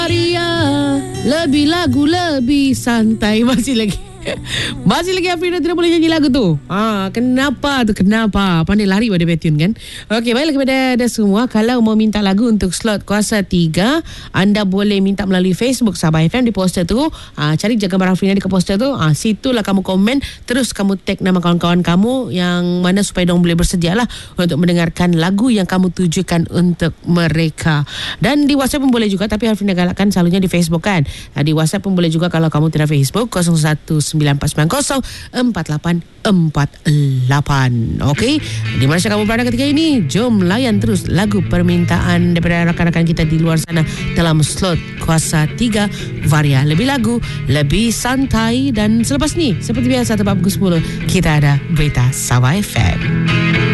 Varia, lebih lagu, lebih santai. Masih lagi Afrina tidak boleh nyanyi lagu tu. Kenapa tu? Kenapa? Pandai lari pada Betun kan? Okey, baiklah kepada anda semua. Kalau mau minta lagu untuk slot kuasa 3, anda boleh minta melalui Facebook Sabah FM di poster tu. Cari gambar Afrina di poster tu. Situlah kamu komen. Terus kamu tag nama kawan-kawan kamu yang mana supaya diorang boleh bersedialah untuk mendengarkan lagu yang kamu tujukan untuk mereka. Dan di WhatsApp pun boleh juga, tapi Afrina galakkan selalunya di Facebook kan. Di WhatsApp pun boleh juga kalau kamu tidak Facebook 0194904848. Okey, di mana kamu berada ketika ini? Jom layan terus lagu permintaan daripada rakan-rakan kita di luar sana dalam slot kuasa 3 Varia, lebih lagu, lebih santai. Dan selepas ni seperti biasa tepat pukul 10 kita ada berita Sabah FM.